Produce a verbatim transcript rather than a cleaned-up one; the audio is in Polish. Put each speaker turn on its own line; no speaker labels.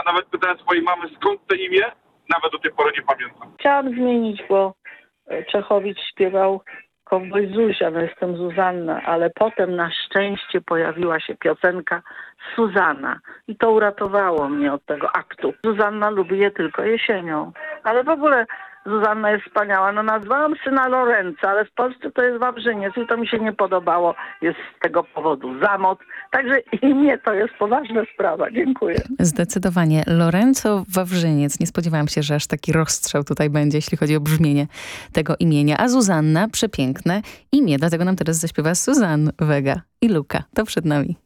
a nawet pytałem swojej mamy, skąd to imię, nawet do tej pory nie pamiętam.
Chciałam zmienić, bo Czechowicz śpiewał Kowboj Zuzia, no jestem Zuzanna, ale potem na szczęście pojawiła się piosenka Suzana i to uratowało mnie od tego aktu. Zuzanna lubi je tylko jesienią, ale w ogóle Zuzanna jest wspaniała. No nazwałam syna Lorenza, ale w Polsce to jest Wawrzyniec i to mi się nie podobało. Jest z tego powodu Zamot. Także imię to jest poważna sprawa. Dziękuję.
Zdecydowanie. Lorenzo Wawrzyniec. Nie spodziewałam się, że aż taki rozstrzał tutaj będzie, jeśli chodzi o brzmienie tego imienia. A Zuzanna, przepiękne imię. Dlatego nam teraz zaśpiewa Suzanne Vega i Luka. To przed nami.